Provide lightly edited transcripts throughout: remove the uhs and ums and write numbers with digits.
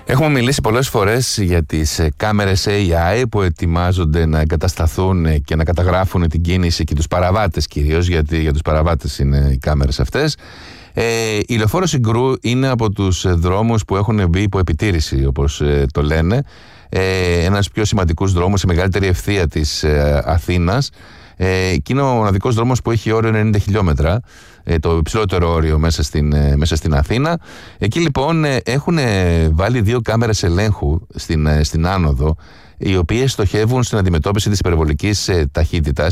Έχουμε μιλήσει πολλές φορές για τις κάμερες AI που ετοιμάζονται να εγκατασταθούν και να καταγράφουν την κίνηση και τους παραβάτες κυρίως, γιατί για τους παραβάτες είναι οι κάμερες αυτές. Η λεωφόρο Συγκρού είναι από τους δρόμους που έχουν μπει υπό επιτήρηση, όπως το λένε. Ένας πιο σημαντικούς δρόμους, η μεγαλύτερη ευθεία της Αθήνας. Και είναι ο μοναδικός δρόμος που έχει όριο 90 χιλιόμετρα, το υψηλότερο όριο μέσα στην Αθήνα. Εκεί λοιπόν έχουν βάλει 2 κάμερες ελέγχου στην άνοδο, οι οποίες στοχεύουν στην αντιμετώπιση της υπερβολικής ταχύτητας.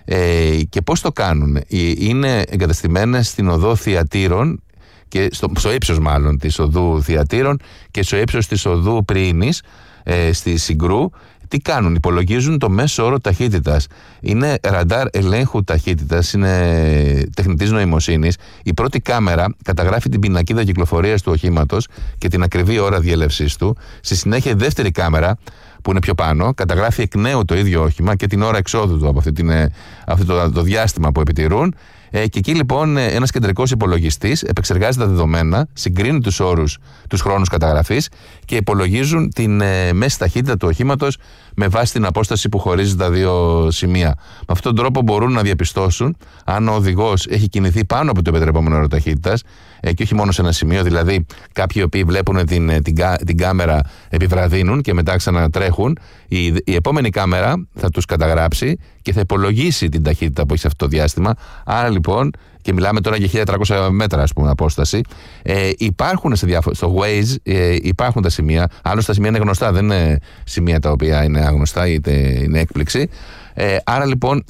Και πώς το κάνουν? Είναι εγκαταστημένες στην οδό Θειατήρων, και στο ύψος μάλλον της οδού Θειατήρων και στο ύψος της οδού Πριήνης, στη Συγκρού. Τι κάνουν? Υπολογίζουν το μέσο όρο ταχύτητας. Είναι ραντάρ ελέγχου ταχύτητας, είναι τεχνητής νοημοσύνης. Η πρώτη κάμερα καταγράφει την πινακίδα κυκλοφορίας του οχήματος και την ακριβή ώρα διέλευσής του. Στη συνέχεια η δεύτερη κάμερα, που είναι πιο πάνω, καταγράφει εκ νέου το ίδιο όχημα και την ώρα εξόδου του από αυτό το διάστημα που επιτηρούν. Και εκεί λοιπόν ένας κεντρικός υπολογιστής επεξεργάζει τα δεδομένα, συγκρίνει τους όρους, τους χρόνους καταγραφής και υπολογίζουν την μέση ταχύτητα του οχήματος με βάση την απόσταση που χωρίζει τα 2 σημεία. Με αυτόν τον τρόπο μπορούν να διαπιστώσουν αν ο οδηγός έχει κινηθεί πάνω από το επιτρεπόμενο όρο ταχύτητας και όχι μόνο σε ένα σημείο. Δηλαδή, κάποιοι οποίοι βλέπουν την κάμερα επιβραδύνουν και μετά ξανατρέχουν. Η επόμενη κάμερα θα τους καταγράψει και θα υπολογίσει την ταχύτητα που έχει σε αυτό το διάστημα. Άρα λοιπόν, και μιλάμε τώρα για 1300 μέτρα, ας πούμε, απόσταση. Υπάρχουν στο Waze, υπάρχουν τα σημεία. Άλλωστε τα σημεία είναι γνωστά, δεν είναι σημεία τα οποία είναι άγνωστα είτε είναι έκπληξη. Άρα λοιπόν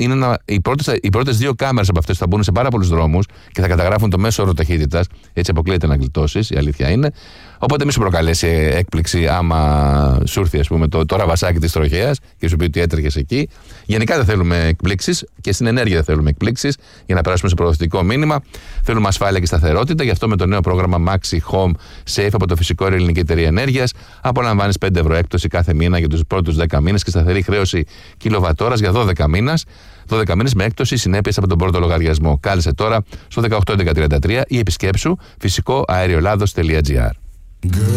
οι πρώτες 2 κάμερες από αυτές θα μπουν σε πάρα πολλούς δρόμους και θα καταγράφουν το μέσο όρο ταχύτητας. Έτσι αποκλείεται να γλιτώσεις, η αλήθεια είναι. Οπότε μη σου προκαλέσει έκπληξη άμα σου έρθει, ας πούμε, το ραβασάκι της τροχέας και σου πει ότι έτρεχες εκεί. Γενικά δεν θέλουμε εκπλήξεις και στην ενέργεια δεν θέλουμε εκπλήξεις, για να περάσουμε σε προοδευτικό μήνυμα. Θέλουμε ασφάλεια και σταθερότητα. Γι' αυτό με το νέο πρόγραμμα Maxi Home Safe από το Φυσικό Αέριο Ελληνική Εταιρεία Ενέργειας απολαμβάνεις 5 ευρώ έκπτωση κάθε μήνα για τους πρώτους 10 μήνες και σταθερή χρέωση κιλοβατόρας για 12 μήνες. 12 μήνες με έκπτωση συνέπειες από τον πρώτο λογαριασμό. Κάλεσε τώρα στο 18133 ή επισκέψου φυσικοαεριολάδος.gr.